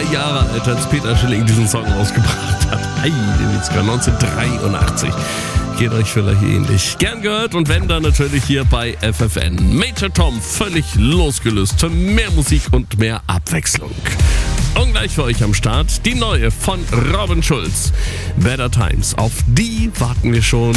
Jahre alt, als Peter Schilling diesen Song rausgebracht hat. Den Witzka, 1983. Geht euch vielleicht ähnlich. Gern gehört und wenn, dann natürlich hier bei FFN. Major Tom, völlig losgelöst für mehr Musik und mehr Abwechslung. Und gleich für euch am Start die neue von Robin Schulz. Better Times, auf die warten wir schon.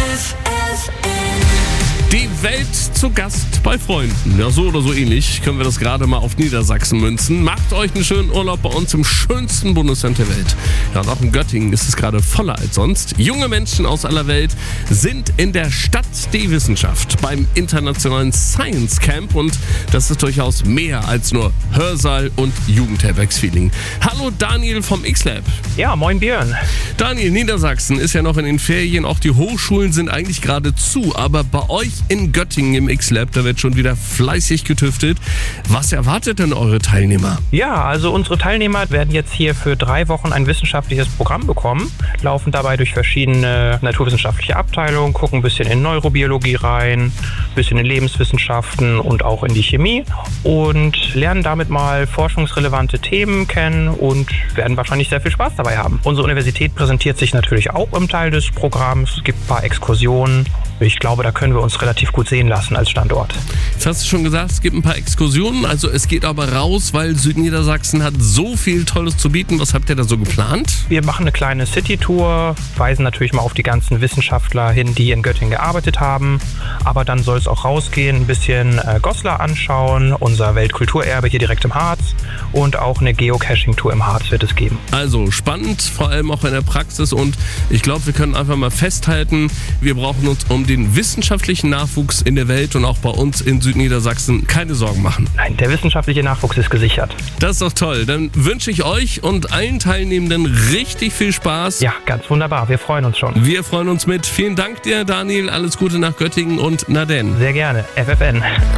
Die Welt zu Gast bei Freunden. Ja, so oder so ähnlich können wir das gerade mal auf Niedersachsen münzen. Macht euch einen schönen Urlaub bei uns im schönsten Bundesland der Welt. Ja, und auch in Göttingen ist es gerade voller als sonst. Junge Menschen aus aller Welt sind in der Stadt der Wissenschaft beim internationalen Science Camp und das ist durchaus mehr als nur Hörsaal und Jugendherbergsfeeling. Hallo Daniel vom X-Lab. Ja, moin Björn. Daniel, Niedersachsen ist ja noch in den Ferien, auch die Hochschulen sind eigentlich gerade zu, aber bei euch in Göttingen im X-Lab, da wird schon wieder fleißig getüftelt. Was erwartet denn eure Teilnehmer? Ja, also unsere Teilnehmer werden jetzt hier für 3 Wochen ein wissenschaftliches Programm bekommen, laufen dabei durch verschiedene naturwissenschaftliche Abteilungen, gucken ein bisschen in Neurobiologie rein, ein bisschen in Lebenswissenschaften und auch in die Chemie und lernen damit mal forschungsrelevante Themen kennen und werden wahrscheinlich sehr viel Spaß dabei haben. Unsere Universität präsentiert sich natürlich auch im Teil des Programms. Es gibt ein paar Exkursionen. Ich glaube, da können wir uns relativ gut sehen lassen als Standort. Jetzt hast du schon gesagt, es gibt ein paar Exkursionen, also es geht aber raus, weil Südniedersachsen hat so viel Tolles zu bieten. Was habt ihr da so geplant? Wir machen eine kleine City-Tour, weisen natürlich mal auf die ganzen Wissenschaftler hin, die in Göttingen gearbeitet haben. Aber dann soll es auch rausgehen, ein bisschen Goslar anschauen, unser Weltkulturerbe hier direkt im Harz und auch eine Geocaching-Tour im Harz wird es geben. Also spannend, vor allem auch in der Praxis und ich glaube, wir können einfach mal festhalten, wir brauchen uns um den wissenschaftlichen Nachwuchs in der Welt und auch bei uns in Südniedersachsen keine Sorgen machen. Nein, der wissenschaftliche Nachwuchs ist gesichert. Das ist doch toll. Dann wünsche ich euch und allen Teilnehmenden richtig viel Spaß. Ja, ganz wunderbar. Wir freuen uns schon. Wir freuen uns mit. Vielen Dank dir, Daniel. Alles Gute nach Göttingen und na denn. Sehr gerne. FFN.